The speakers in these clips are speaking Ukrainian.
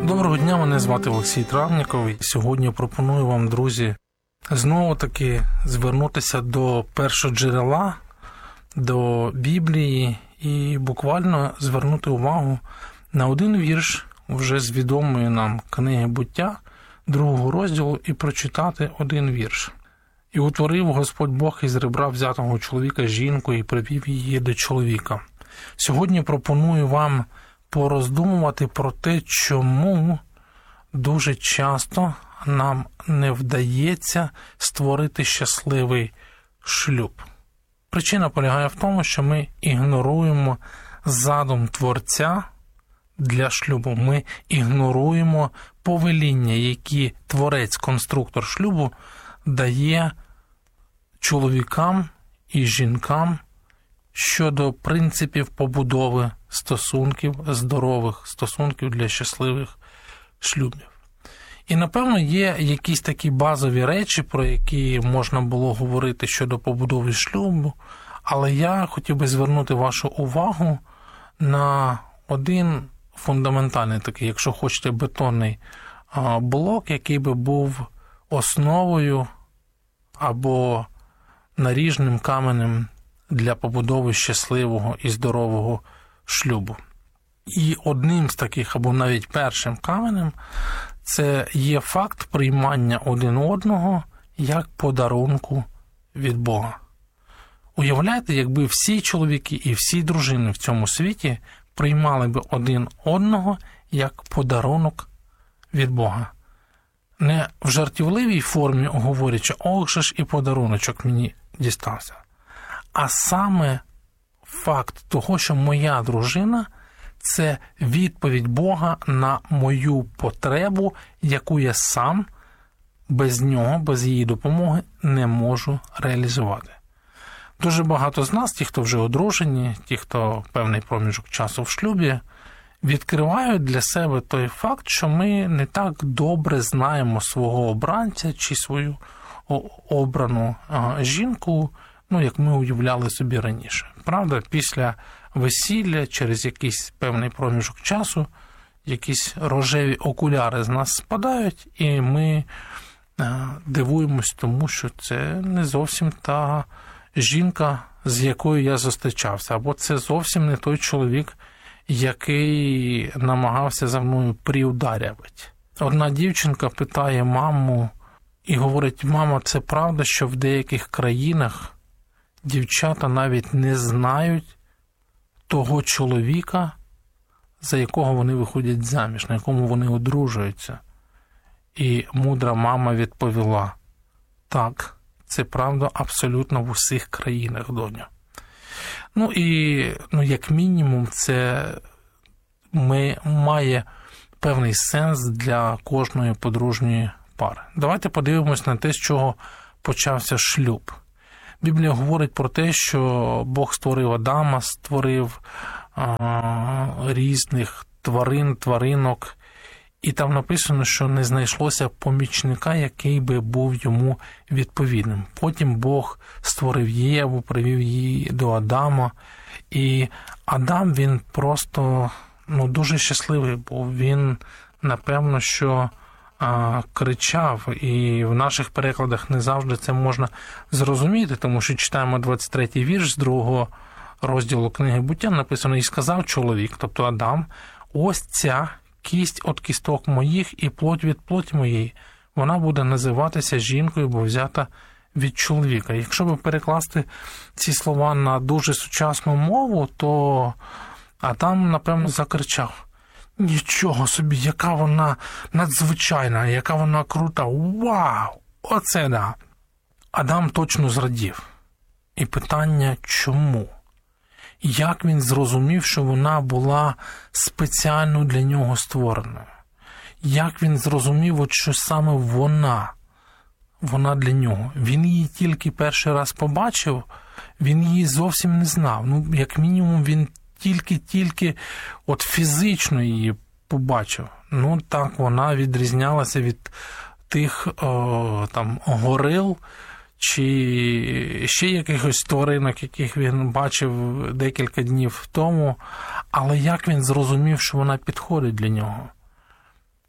Доброго дня, мене звати Олексій Травніков. Сьогодні пропоную вам, друзі, знову-таки звернутися до першоджерела, до Біблії і буквально звернути увагу на один вірш вже з відомої нам книги «Буття», 2 розділу, і прочитати один вірш. «І утворив Господь Бог із ребра взятого чоловіка жінку і привів її до чоловіка». Сьогодні пропоную вам пороздумувати про те, чому дуже часто нам не вдається створити щасливий шлюб. Причина полягає в тому, що ми ігноруємо задум Творця для шлюбу. Ми ігноруємо повеління, які Творець, конструктор шлюбу, дає чоловікам і жінкам щодо принципів побудови стосунків, здорових стосунків для щасливих шлюбів. І, напевно, є якісь такі базові речі, про які можна було говорити щодо побудови шлюбу, але я хотів би звернути вашу увагу на один фундаментальний такий, якщо хочете, бетонний блок, який би був основою або наріжним каменем для побудови щасливого і здорового шлюбу. І одним з таких, або навіть першим каменем, це є факт приймання один одного як подарунку від Бога. Уявляєте, якби всі чоловіки і всі дружини в цьому світі приймали би один одного як подарунок від Бога. Не в жартівливій формі говорячи, ох же ж і подаруночок мені дістався. А саме факт того, що моя дружина – це відповідь Бога на мою потребу, яку я сам без нього, без її допомоги не можу реалізувати. Дуже багато з нас, ті, хто вже одружені, ті, хто певний проміжок часу в шлюбі, відкривають для себе той факт, що ми не так добре знаємо свого обранця чи свою обрану жінку, як ми уявляли собі раніше. Правда, після весілля, через якийсь певний проміжок часу, якісь рожеві окуляри з нас спадають, і ми дивуємось тому, що це не зовсім та жінка, з якою я зустрічався, або це зовсім не той чоловік, який намагався за мною приударювати. Одна дівчинка питає маму і говорить: «Мама, це правда, що в деяких країнах дівчата навіть не знають того чоловіка, за якого вони виходять заміж, на якому вони одружуються?» І мудра мама відповіла: «Так, це правда абсолютно в усіх країнах, доню». Як мінімум, це має певний сенс для кожної подружньої пари. Давайте подивимось на те, з чого почався шлюб. Біблія говорить про те, що Бог створив Адама, створив різних тваринок, і там написано, що не знайшлося помічника, який би був йому відповідним. Потім Бог створив Єву, привів її до Адама, і Адам, він просто дуже щасливий був. Він, напевно, що кричав, і в наших перекладах не завжди це можна зрозуміти, тому що читаємо 23-й вірш з 2 розділу книги «Буття», написано: «І сказав чоловік», тобто Адам, «ось ця кість від кісток моїх і плоть від плоті моєї, вона буде називатися жінкою, бо взята від чоловіка». Якщо би перекласти ці слова на дуже сучасну мову, то Адам, напевно, закричав: «Нічого собі, яка вона надзвичайна, яка вона крута! Вау! Оце да!» Адам точно зрадів. І питання: чому? Як він зрозумів, що вона була спеціально для нього створеною? Як він зрозумів, що саме вона для нього? Він її тільки перший раз побачив, він її зовсім не знав. Як мінімум, він тільки фізично її побачив. Так, вона відрізнялася від тих горил, чи ще якихось тваринок, яких він бачив декілька днів тому, але як він зрозумів, що вона підходить для нього?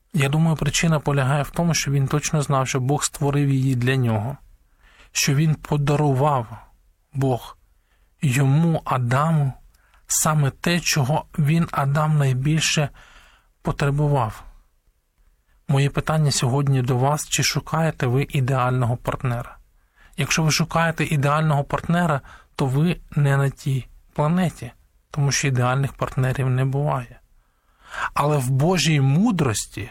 Я думаю, причина полягає в тому, що він точно знав, що Бог створив її для нього, що він подарував, Бог, йому, Адаму, саме те, чого він, Адам, найбільше потребував. Моє питання сьогодні до вас, чи шукаєте ви ідеального партнера? Якщо ви шукаєте ідеального партнера, то ви не на тій планеті, тому що ідеальних партнерів не буває. Але в Божій мудрості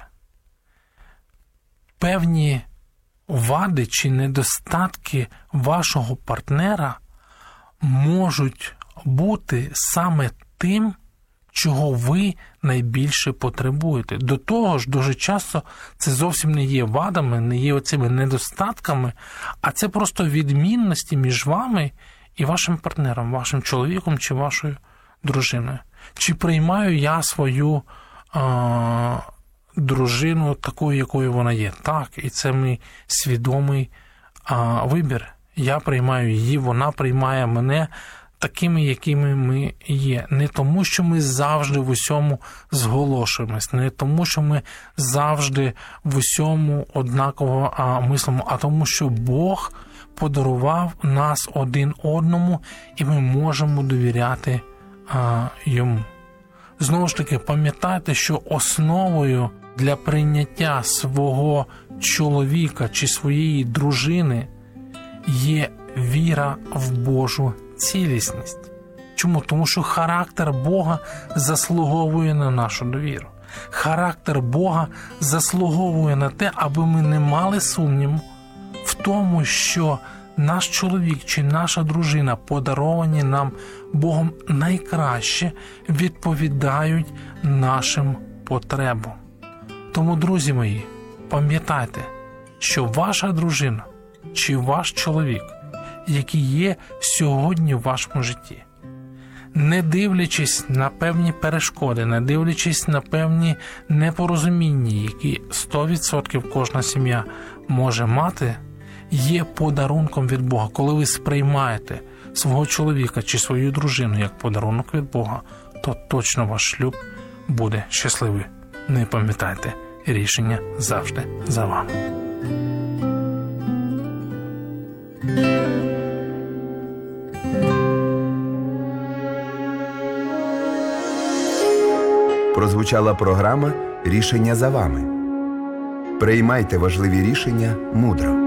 певні вади чи недостатки вашого партнера можуть бути саме тим, чого ви найбільше потребуєте. До того ж, дуже часто це зовсім не є вадами, не є оцими недостатками, а це просто відмінності між вами і вашим партнером, вашим чоловіком чи вашою дружиною. Чи приймаю я свою дружину такою, якою вона є? Так, і це мій свідомий вибір. Я приймаю її, вона приймає мене такими, якими ми є. Не тому, що ми завжди в усьому зголошуємось, не тому, що ми завжди в усьому однаково мислимо, а тому, що Бог подарував нас один одному, і ми можемо довіряти йому. Знову ж таки, пам'ятайте, що основою для прийняття свого чоловіка чи своєї дружини є віра в Божу цілісність. Чому? Тому що характер Бога заслуговує на нашу довіру. Характер Бога заслуговує на те, аби ми не мали сумніву в тому, що наш чоловік чи наша дружина, подаровані нам Богом найкраще, відповідають нашим потребам. Тому, друзі мої, пам'ятайте, що ваша дружина чи ваш чоловік, який є сьогодні в вашому житті, не дивлячись на певні перешкоди, не дивлячись на певні непорозуміння, які 100% кожна сім'я може мати, є подарунком від Бога. Коли ви сприймаєте свого чоловіка чи свою дружину як подарунок від Бога, то точно ваш шлюб буде щасливий. Не пам'ятайте, рішення завжди за вами. Прозвучала програма «Рішення за вами». Приймайте важливі рішення мудро.